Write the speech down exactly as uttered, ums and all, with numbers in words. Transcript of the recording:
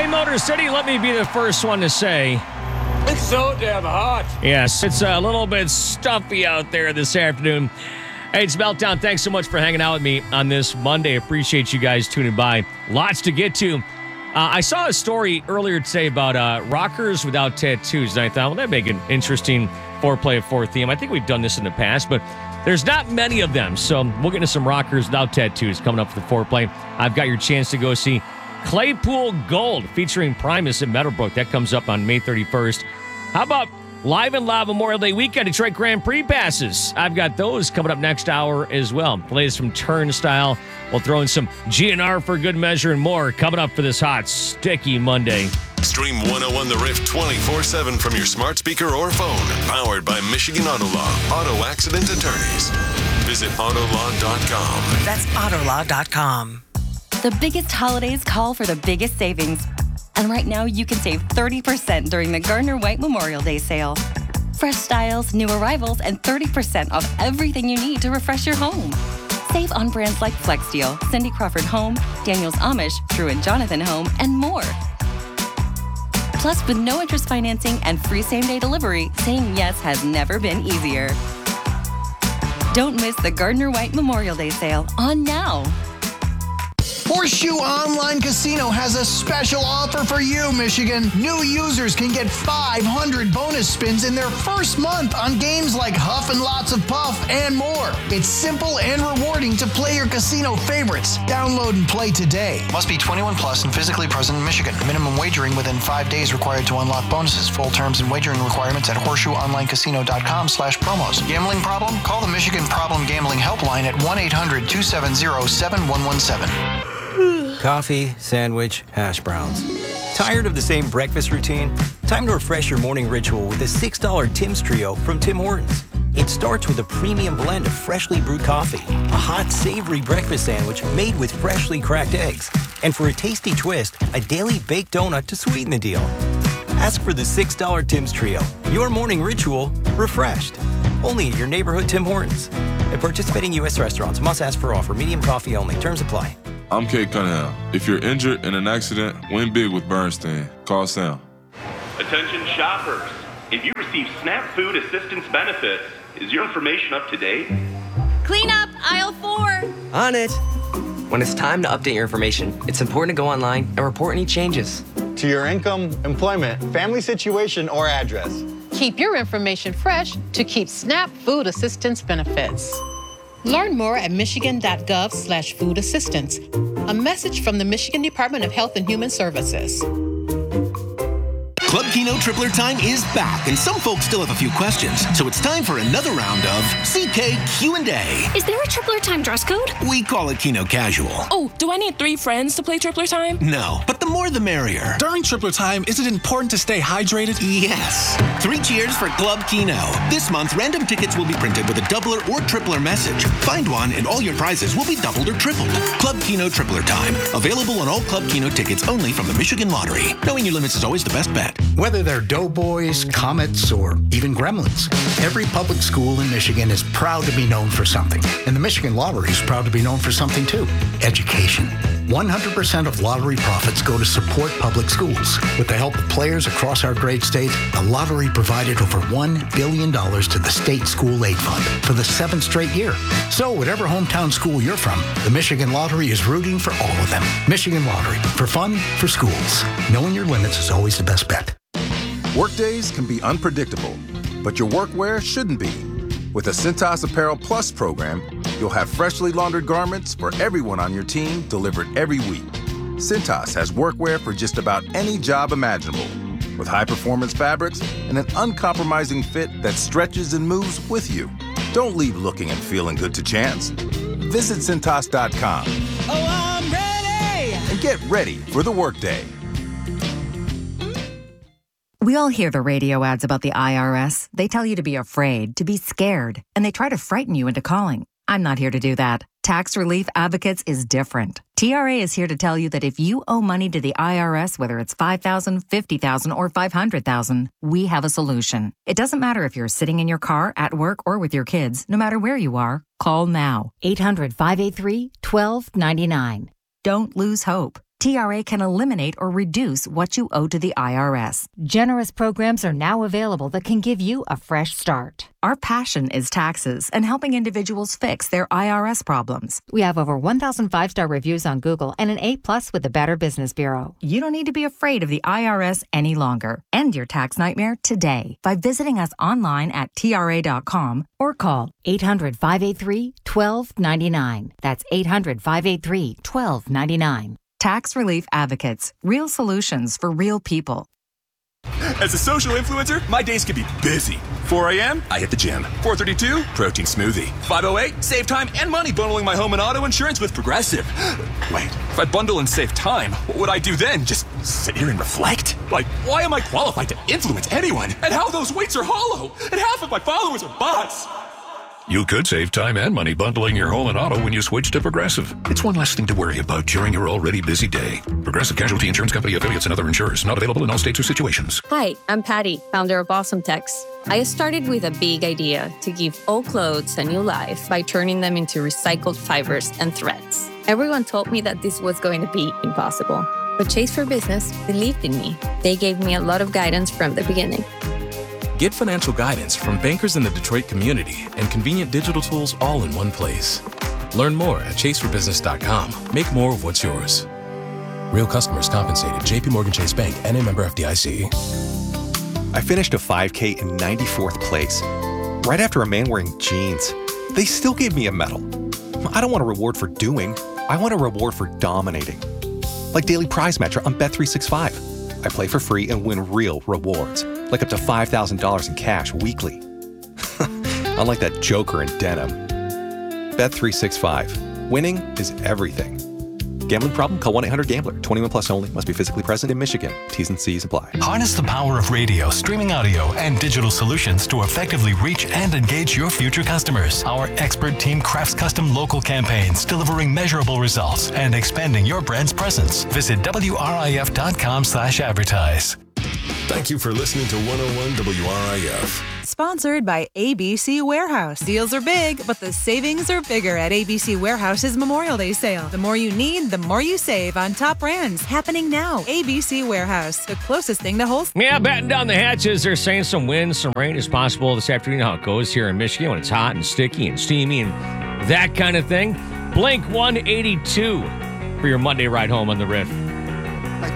in Motor City, let me be the first one to say, it's so damn hot. Yes, it's a little bit stuffy out there this afternoon. Hey, it's Meltdown. Thanks so much for hanging out with me on this Monday. Appreciate you guys tuning by. Lots to get to. Uh, I saw a story earlier today about uh, rockers without tattoos, and I thought, well, that'd make an interesting four-play four theme. I think we've done this in the past, but there's not many of them, so we'll get into some rockers without tattoos coming up for the foreplay. I've got your chance to go see Claypool Gold featuring Primus at Meadowbrook. That comes up on May thirty-first. How about Live and Loud Memorial Day weekend Detroit Grand Prix passes? I've got those coming up next hour as well. Plays from Turnstile. We'll throw in some G N R for good measure and more coming up for this hot, sticky Monday. Stream one oh one The Rift twenty-four seven from your smart speaker or phone. Powered by Michigan Auto Law. Auto accident attorneys. Visit auto law dot com. That's auto law dot com. The biggest holidays call for the biggest savings. And right now, you can save thirty percent during the Gardner White Memorial Day sale. Fresh styles, new arrivals, and thirty percent off everything you need to refresh your home. Save on brands like FlexSteel, Cindy Crawford Home, Daniels Amish, Drew and Jonathan Home, and more. Plus, with no interest financing and free same-day delivery, saying yes has never been easier. Don't miss the Gardner White Memorial Day sale on now. Horseshoe Online Casino has a special offer for you, Michigan. New users can get five hundred bonus spins in their first month on games like Huff and Lots of Puff and more. It's simple and rewarding to play your casino favorites. Download and play today. Must be twenty-one plus and physically present in Michigan. Minimum wagering within five days required to unlock bonuses. Full terms and wagering requirements at horseshoe online casino dot com slash promos. Gambling problem? Call the Michigan Problem Gambling Helpline at one eight hundred two seven zero seven one one seven. Coffee, sandwich, hash browns. Tired of the same breakfast routine? Time to refresh your morning ritual with a six dollar Tim's Trio from Tim Hortons. It starts with a premium blend of freshly brewed coffee, a hot, savory breakfast sandwich made with freshly cracked eggs, and for a tasty twist, a daily baked donut to sweeten the deal. Ask for the six dollar Tim's Trio. Your morning ritual refreshed. Only at your neighborhood Tim Hortons. At participating U S restaurants, must ask for offer. Medium coffee only. Terms apply. I'm Kate Cunningham. If you're injured in an accident, win big with Bernstein. Call Sam. Attention shoppers. If you receive SNAP Food Assistance benefits, is your information up to date? Clean up aisle four. On it. When it's time to update your information, it's important to go online and report any changes. To your income, employment, family situation, or address. Keep your information fresh to keep SNAP Food Assistance benefits. Learn more at michigan.gov slash food assistance. A message from the Michigan Department of Health and Human Services. Club Keno Tripler Time is back, and some folks still have a few questions. So it's time for another round of C K Q and A. Is there a Tripler Time dress code? We call it Keno Casual. Oh, do I need three friends to play Tripler Time? No, but the more the merrier. During Tripler Time, is it important to stay hydrated? Yes. Three cheers for Club Keno. This month, random tickets will be printed with a doubler or tripler message. Find one, and all your prizes will be doubled or tripled. Club Keno Tripler Time. Available on all Club Keno tickets only from the Michigan Lottery. Knowing your limits is always the best bet. Whether they're Doughboys, Comets, or even Gremlins, every public school in Michigan is proud to be known for something. And the Michigan Lottery is proud to be known for something too: education. one hundred percent of lottery profits go to support public schools. With the help of players across our great state, the lottery provided over one billion dollars to the state school aid fund for the seventh straight year. So whatever hometown school you're from, the Michigan Lottery is rooting for all of them. Michigan Lottery, for fun, for schools. Knowing your limits is always the best bet. Workdays can be unpredictable, but your workwear shouldn't be. With the Cintas Apparel Plus program, you'll have freshly laundered garments for everyone on your team delivered every week. Cintas has workwear for just about any job imaginable, with high-performance fabrics and an uncompromising fit that stretches and moves with you. Don't leave looking and feeling good to chance. Visit Cintas dot com. Oh, I'm ready! And get ready for the workday. We all hear the radio ads about the I R S. They tell you to be afraid, to be scared, and they try to frighten you into calling. I'm not here to do that. Tax Relief Advocates is different. T R A is here to tell you that if you owe money to the I R S, whether it's five thousand dollars, fifty thousand dollars, or five hundred thousand dollars, we have a solution. It doesn't matter if you're sitting in your car, at work, or with your kids. No matter where you are, call now. eight hundred, five eight three, one two nine nine. Don't lose hope. T R A can eliminate or reduce what you owe to the I R S. Generous programs are now available that can give you a fresh start. Our passion is taxes and helping individuals fix their I R S problems. We have over one thousand five-star reviews on Google and an A plus with the Better Business Bureau. You don't need to be afraid of the I R S any longer. End your tax nightmare today by visiting us online at T R A dot com or call eight hundred, five eight three, one two nine nine. That's eight hundred, five eight three, one two nine nine. Tax Relief Advocates. Real solutions for real people. As a social influencer, my days can be busy. four a.m., I hit the gym. four thirty-two, protein smoothie. five oh eight, save time and money bundling my home and auto insurance with Progressive. Wait, if I bundle and save time, what would I do then? Just sit here and reflect? Like, why am I qualified to influence anyone? And how those weights are hollow? And half of my followers are bots. You could save time and money bundling your home and auto when you switch to Progressive. It's one less thing to worry about during your already busy day. Progressive Casualty Insurance Company affiliates and other insurers. Not available in all states or situations. Hi, I'm Patty, founder of Awesome Tex. I started with a big idea to give old clothes a new life by turning them into recycled fibers and threads. Everyone told me that this was going to be impossible. But Chase for Business believed in me. They gave me a lot of guidance from the beginning. Get financial guidance from bankers in the Detroit community and convenient digital tools all in one place. Learn more at chase for business dot com. Make more of what's yours. Real customers compensated. J P Morgan Chase Bank, N A member F D I C. I finished a five K in ninety-fourth place. Right after a man wearing jeans. They still gave me a medal. I don't want a reward for doing. I want a reward for dominating. Like Daily Prize Matcher on Bet three sixty-five. I play for free and win real rewards, like up to five thousand dollars in cash weekly. Unlike that joker in denim. Bet three sixty-five. Winning is everything. Gambling problem? Call one eight hundred gambler. twenty-one plus only. Must be physically present in Michigan. T's and C's apply. Harness the power of radio, streaming audio, and digital solutions to effectively reach and engage your future customers. Our expert team crafts custom local campaigns, delivering measurable results and expanding your brand's presence. Visit W R I F dot com slash advertise. Thank you for listening to one oh one W R I F. Sponsored by A B C Warehouse. Deals are big, but the savings are bigger at A B C Warehouse's Memorial Day sale. The more you need, the more you save on top brands. Happening now. A B C Warehouse, the closest thing to wholesale. Yeah, batten down the hatches. They're saying some wind, some rain is possible this afternoon. How it goes here in Michigan when it's hot and sticky and steamy and that kind of thing. Blink one eighty-two for your Monday ride home on the Riff.